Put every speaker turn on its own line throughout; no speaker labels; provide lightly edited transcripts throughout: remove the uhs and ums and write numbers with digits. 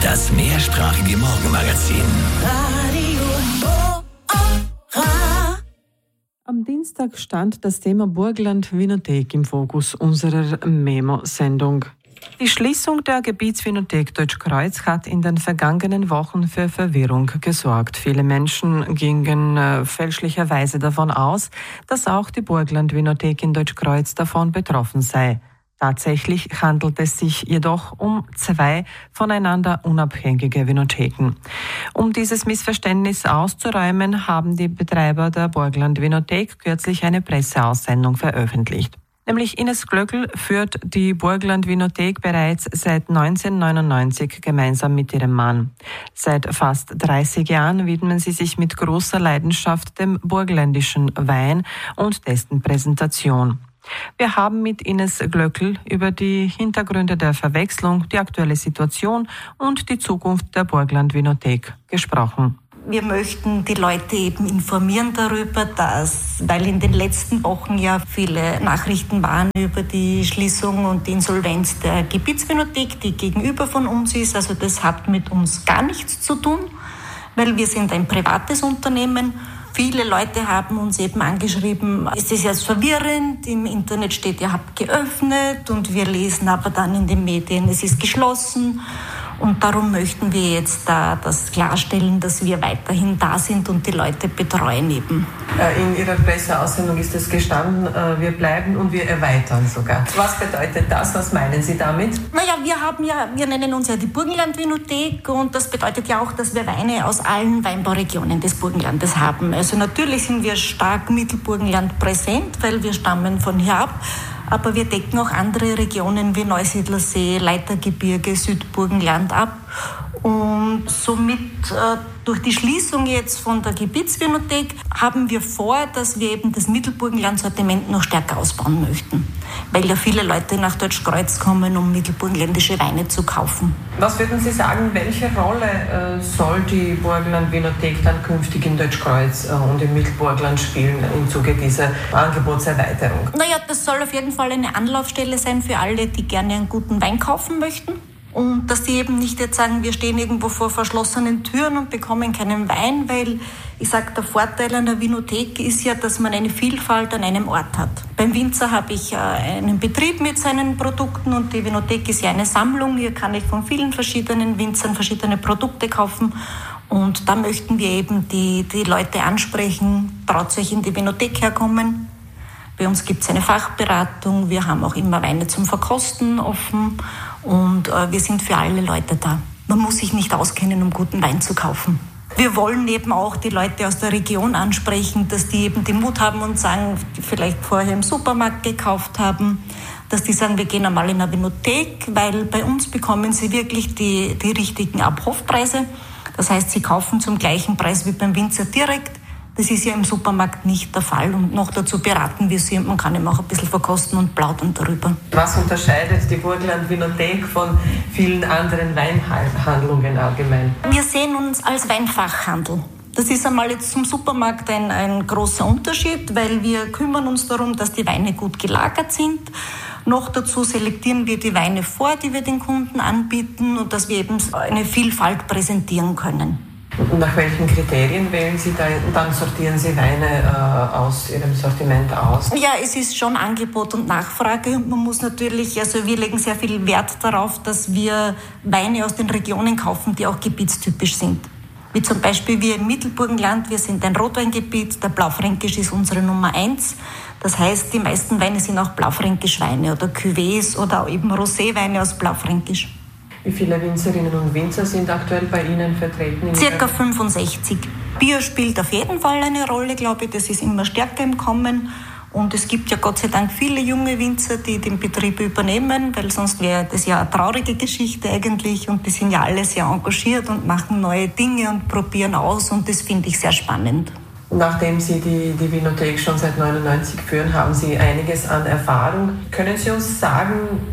Das mehrsprachige Morgenmagazin.
Am Dienstag stand das Thema Burgenland-Winothek im Fokus unserer Memo-Sendung. Die Schließung der Gebietswinothek Deutschkreuz hat in den vergangenen Wochen für Verwirrung gesorgt. Viele Menschen gingen fälschlicherweise davon aus, dass auch die Burgenland-Winothek in Deutschkreuz davon betroffen sei. Tatsächlich handelt es sich jedoch um zwei voneinander unabhängige Vinotheken. Um dieses Missverständnis auszuräumen, haben die Betreiber der Burgenland-Winothek kürzlich eine Presseaussendung veröffentlicht. Nämlich Ines Glöckl führt die Burgenland-Winothek bereits seit 1999 gemeinsam mit ihrem Mann. Seit fast 30 Jahren widmen sie sich mit großer Leidenschaft dem burgenländischen Wein und dessen Präsentation. Wir haben mit Ines Glöckl über die Hintergründe der Verwechslung, die aktuelle Situation und die Zukunft der Burgenland-Winothek gesprochen.
Wir möchten die Leute eben informieren darüber, weil in den letzten Wochen ja viele Nachrichten waren über die Schließung und die Insolvenz der Gebietswinothek, die gegenüber von uns ist. Also das hat mit uns gar nichts zu tun, weil wir sind ein privates Unternehmen. Viele Leute haben uns eben angeschrieben, es ist jetzt verwirrend, im Internet steht, ihr habt geöffnet und wir lesen aber dann in den Medien, es ist geschlossen. Und darum möchten wir jetzt das klarstellen, dass wir weiterhin da sind und die Leute betreuen eben.
In Ihrer Presseaussendung ist es gestanden, wir bleiben und wir erweitern sogar. Was bedeutet das? Was meinen Sie damit?
Naja, wir nennen uns ja die Burgenland-Winothek und das bedeutet ja auch, dass wir Weine aus allen Weinbauregionen des Burgenlandes haben. Also natürlich sind wir stark Mittelburgenland präsent, weil wir stammen von hier ab. Aber wir decken auch andere Regionen wie Neusiedlersee, Leitergebirge, Südburgenland ab. Und somit durch die Schließung jetzt von der Gebietswinothek haben wir vor, dass wir eben das Mittelburgenland-Sortiment noch stärker ausbauen möchten. Weil ja viele Leute nach Deutschkreuz kommen, um mittelburgenländische Weine zu kaufen.
Was würden Sie sagen, welche Rolle soll die Burgenland-Winothek dann künftig in Deutschkreuz und im Mittelburgenland spielen im Zuge dieser Angebotserweiterung?
Naja, das soll auf jeden Fall eine Anlaufstelle sein für alle, die gerne einen guten Wein kaufen möchten. Und dass die eben nicht jetzt sagen, wir stehen irgendwo vor verschlossenen Türen und bekommen keinen Wein, weil ich sage, der Vorteil einer Winothek ist ja, dass man eine Vielfalt an einem Ort hat. Beim Winzer habe ich einen Betrieb mit seinen Produkten und die Winothek ist ja eine Sammlung. Hier kann ich von vielen verschiedenen Winzern verschiedene Produkte kaufen. Und da möchten wir eben die Leute ansprechen, traut euch in die Winothek herkommen. Bei uns gibt es eine Fachberatung, wir haben auch immer Weine zum Verkosten offen und wir sind für alle Leute da. Man muss sich nicht auskennen, um guten Wein zu kaufen. Wir wollen eben auch die Leute aus der Region ansprechen, dass die eben den Mut haben und sagen, die vielleicht vorher im Supermarkt gekauft haben, dass die sagen, wir gehen einmal in eine Winothek, weil bei uns bekommen sie wirklich die richtigen Abhofpreise. Das heißt, sie kaufen zum gleichen Preis wie beim Winzer direkt. Das ist ja im Supermarkt nicht der Fall und noch dazu beraten wir sie und man kann eben auch ein bisschen verkosten und plaudern darüber.
Was unterscheidet die Burgenland-Winothek von vielen anderen Weinhandlungen allgemein?
Wir sehen uns als Weinfachhandel. Das ist einmal jetzt zum Supermarkt ein großer Unterschied, weil wir kümmern uns darum, dass die Weine gut gelagert sind. Noch dazu selektieren wir die Weine vor, die wir den Kunden anbieten und dass wir eben eine Vielfalt präsentieren können.
Und nach welchen Kriterien wählen Sie dann sortieren Sie Weine aus Ihrem Sortiment aus?
Ja, es ist schon Angebot und Nachfrage und man muss natürlich, also wir legen sehr viel Wert darauf, dass wir Weine aus den Regionen kaufen, die auch gebietstypisch sind. Wie zum Beispiel wir im Mittelburgenland, wir sind ein Rotweingebiet, der Blaufränkisch ist unsere Nummer 1. Das heißt, die meisten Weine sind auch Blaufränkisch-Weine oder Cuvées oder eben Roséweine aus Blaufränkisch.
Wie viele Winzerinnen und Winzer sind aktuell bei Ihnen vertreten?
Circa 65. Bier spielt auf jeden Fall eine Rolle, glaube ich. Das ist immer stärker im Kommen. Und es gibt ja Gott sei Dank viele junge Winzer, die den Betrieb übernehmen, weil sonst wäre das ja eine traurige Geschichte eigentlich. Und die sind ja alle sehr engagiert und machen neue Dinge und probieren aus. Und das finde ich sehr spannend.
Nachdem Sie die Winothek schon seit 1999 führen, haben Sie einiges an Erfahrung. Können Sie uns sagen,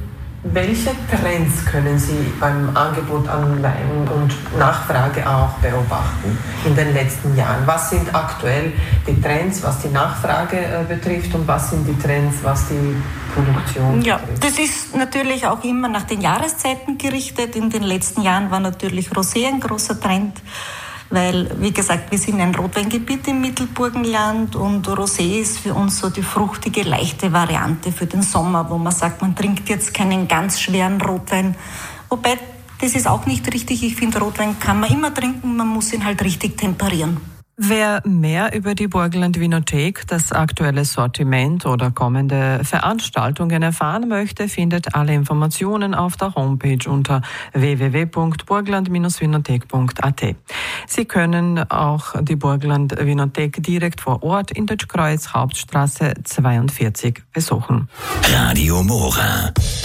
Welche Trends können Sie beim Angebot an Wein und Nachfrage auch beobachten in den letzten Jahren? Was sind aktuell die Trends, was die Nachfrage betrifft und was sind die Trends, was die Produktion betrifft?
Das ist natürlich auch immer nach den Jahreszeiten gerichtet. In den letzten Jahren war natürlich Rosé ein großer Trend. Weil, wie gesagt, wir sind ein Rotweingebiet im Mittelburgenland und Rosé ist für uns so die fruchtige, leichte Variante für den Sommer, wo man sagt, man trinkt jetzt keinen ganz schweren Rotwein. Wobei, das ist auch nicht richtig. Ich finde, Rotwein kann man immer trinken, man muss ihn halt richtig temperieren.
Wer mehr über die Burgenland Winothek, das aktuelle Sortiment oder kommende Veranstaltungen erfahren möchte, findet alle Informationen auf der Homepage unter www.burgland-winothek.at. Sie können auch die Burgenland Winothek direkt vor Ort in Deutschkreuz, Hauptstraße 42 besuchen.
Radio Mora.